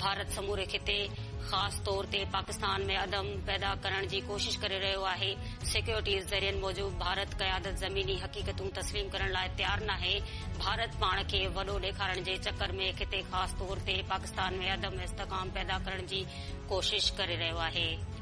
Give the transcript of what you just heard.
भारत समूरे खिते ख़ास तौर ते पाकिस्तान में अदम पैदा करण जी कोशिश करे रहियो आहे। सिक्योरिटीज़ ज़रियनि मूजिब भारत क़यादत ज़मीनी हक़ीक़तूं तस्लीम करण लाइ तयार नाहे। भारत पाण खे वॾो ॾेखारण जे चकर में खिते ख़ास तौर ते पाकिस्तान में अदम इस्तेहकाम पैदा करण जी कोशिश करे रहियो आहे।